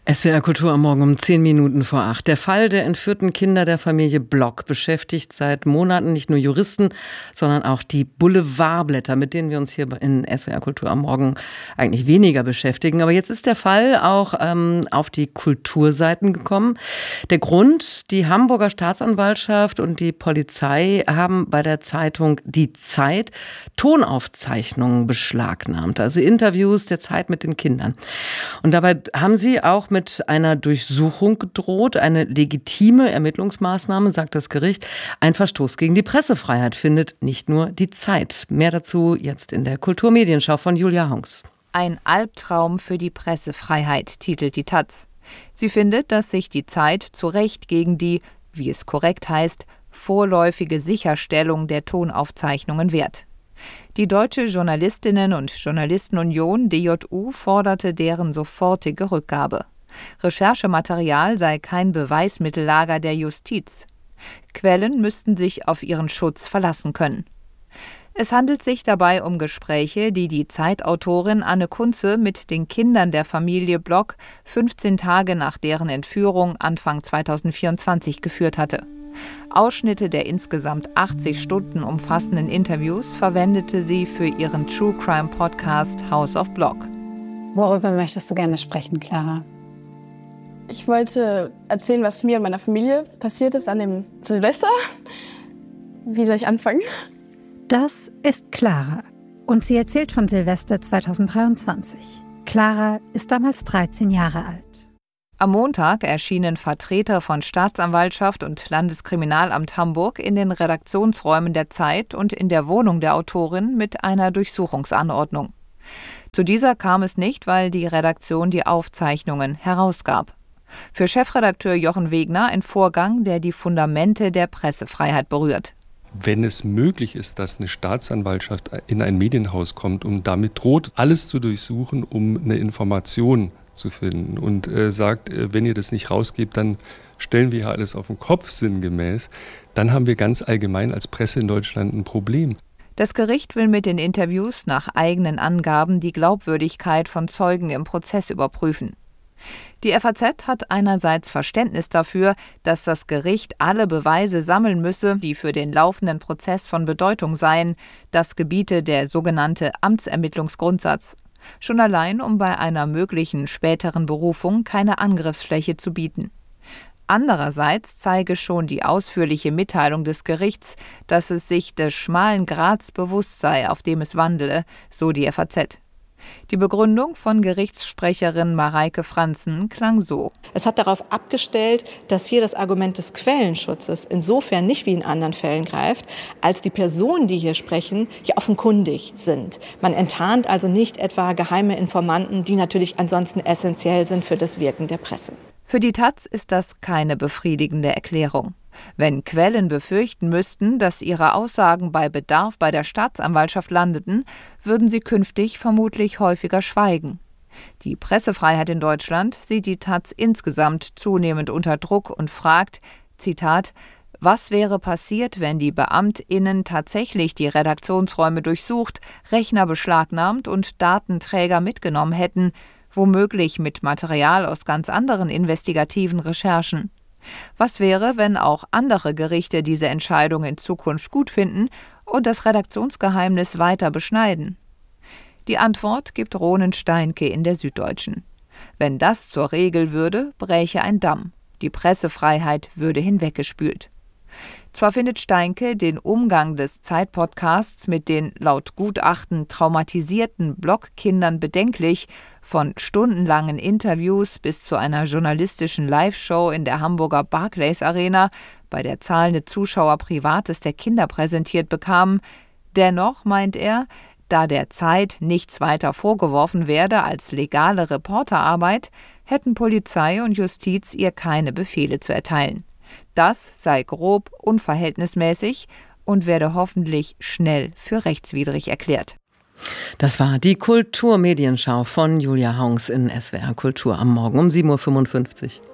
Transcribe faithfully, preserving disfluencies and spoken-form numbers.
S W R Kultur am Morgen um zehn Minuten vor acht. Der Fall der entführten Kinder der Familie Block beschäftigt seit Monaten nicht nur Juristen, sondern auch die Boulevardblätter, mit denen wir uns hier in S W R Kultur am Morgen eigentlich weniger beschäftigen. Aber jetzt ist der Fall auch ähm, auf die Kulturseiten gekommen. Der Grund: Die Hamburger Staatsanwaltschaft und die Polizei haben bei der Zeitung Die Zeit Tonaufzeichnungen beschlagnahmt, also Interviews der Zeit mit den Kindern. Und dabei haben sie auch mit einer Durchsuchung gedroht, eine legitime Ermittlungsmaßnahme, sagt das Gericht. Ein Verstoß gegen die Pressefreiheit findet nicht nur die Zeit. Mehr dazu jetzt in der Kulturmedienschau von Julia Hongs. Ein Albtraum für die Pressefreiheit, titelt die Taz. Sie findet, dass sich die Zeit zu Recht gegen die, wie es korrekt heißt, vorläufige Sicherstellung der Tonaufzeichnungen wehrt. Die Deutsche Journalistinnen- und Journalistenunion D J U forderte deren sofortige Rückgabe. Recherchematerial sei kein Beweismittellager der Justiz. Quellen müssten sich auf ihren Schutz verlassen können. Es handelt sich dabei um Gespräche, die die Zeitautorin Anne Kunze mit den Kindern der Familie Block fünfzehn Tage nach deren Entführung Anfang zweitausendvierundzwanzig geführt hatte. Ausschnitte der insgesamt achtzig Stunden umfassenden Interviews verwendete sie für ihren True Crime Podcast House of Block. Worüber möchtest du gerne sprechen, Clara? Ich wollte erzählen, was mir und meiner Familie passiert ist an dem Silvester. Wie soll ich anfangen? Das ist Clara und sie erzählt von Silvester zweitausenddreiundzwanzig. Clara ist damals dreizehn Jahre alt. Am Montag erschienen Vertreter von Staatsanwaltschaft und Landeskriminalamt Hamburg in den Redaktionsräumen der Zeit und in der Wohnung der Autorin mit einer Durchsuchungsanordnung. Zu dieser kam es nicht, weil die Redaktion die Aufzeichnungen herausgab. Für Chefredakteur Jochen Wegner ein Vorgang, der die Fundamente der Pressefreiheit berührt. Wenn es möglich ist, dass eine Staatsanwaltschaft in ein Medienhaus kommt und damit droht, alles zu durchsuchen, um eine Information zu finden und äh, sagt, äh, wenn ihr das nicht rausgebt, dann stellen wir hier alles auf den Kopf sinngemäß, dann haben wir ganz allgemein als Presse in Deutschland ein Problem. Das Gericht will mit den Interviews nach eigenen Angaben die Glaubwürdigkeit von Zeugen im Prozess überprüfen. Die F A Z hat einerseits Verständnis dafür, dass das Gericht alle Beweise sammeln müsse, die für den laufenden Prozess von Bedeutung seien. Das gebiete der sogenannte Amtsermittlungsgrundsatz. Schon allein, um bei einer möglichen späteren Berufung keine Angriffsfläche zu bieten. Andererseits zeige schon die ausführliche Mitteilung des Gerichts, dass es sich des schmalen Grads bewusst sei, auf dem es wandele, so die F A Z. Die Begründung von Gerichtssprecherin Mareike Franzen klang so: Es hat darauf abgestellt, dass hier das Argument des Quellenschutzes insofern nicht wie in anderen Fällen greift, als die Personen, die hier sprechen, hier offenkundig sind. Man enttarnt also nicht etwa geheime Informanten, die natürlich ansonsten essentiell sind für das Wirken der Presse. Für die Taz ist das keine befriedigende Erklärung. Wenn Quellen befürchten müssten, dass ihre Aussagen bei Bedarf bei der Staatsanwaltschaft landeten, würden sie künftig vermutlich häufiger schweigen. Die Pressefreiheit in Deutschland sieht die Taz insgesamt zunehmend unter Druck und fragt, Zitat, was wäre passiert, wenn die BeamtInnen tatsächlich die Redaktionsräume durchsucht, Rechner beschlagnahmt und Datenträger mitgenommen hätten, womöglich mit Material aus ganz anderen investigativen Recherchen? Was wäre, wenn auch andere Gerichte diese Entscheidung in Zukunft gut finden und das Redaktionsgeheimnis weiter beschneiden? Die Antwort gibt Ronen Steinke in der Süddeutschen. Wenn das zur Regel würde, bräche ein Damm. Die Pressefreiheit würde hinweggespült. Zwar findet Steinke den Umgang des Zeit-Podcasts mit den laut Gutachten traumatisierten Blockkindern bedenklich, von stundenlangen Interviews bis zu einer journalistischen Live-Show in der Hamburger Barclays Arena, bei der zahlende Zuschauer Privates der Kinder präsentiert bekamen. Dennoch, meint er, da der Zeit nichts weiter vorgeworfen werde als legale Reporterarbeit, hätten Polizei und Justiz ihr keine Befehle zu erteilen. Das sei grob unverhältnismäßig und werde hoffentlich schnell für rechtswidrig erklärt. Das war die Kulturmedienschau von Julia Hongs in S W R Kultur am Morgen um sieben Uhr fünfundfünfzig.